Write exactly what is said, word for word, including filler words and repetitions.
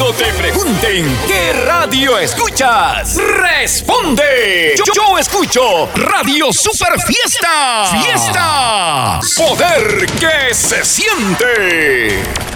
Cuando te pregunten qué radio escuchas, responde. Yo, yo escucho Radio Super Fiesta. Fiesta. Poder que se siente.